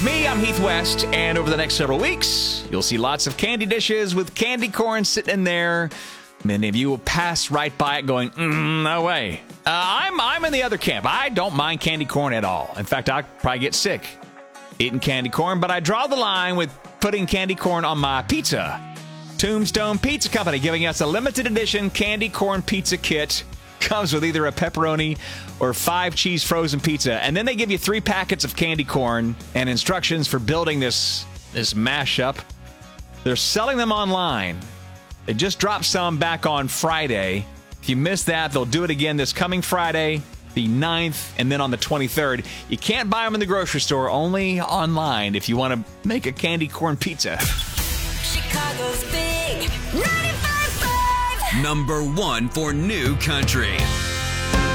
Me, I'm Heath West, and over the next several weeks, you'll see lots of candy dishes with candy corn sitting in there. Many of you will pass right by it going, no way. I'm in the other camp. I don't mind candy corn at all. In fact, I'd probably get sick eating candy corn, but I draw the line with putting candy corn on my pizza. Tombstone Pizza Company giving us a limited edition candy corn pizza kit. Comes with either a pepperoni or 5 cheese frozen pizza. And then they give you 3 packets of candy corn and instructions for building this mashup. They're selling them online. They just dropped some back on Friday. If you missed that, they'll do it again this coming Friday, the 9th, and then on the 23rd. You can't buy them in the grocery store, only online if you want to make a candy corn pizza. Chicago's Big 95.5. Number 1 for New Country.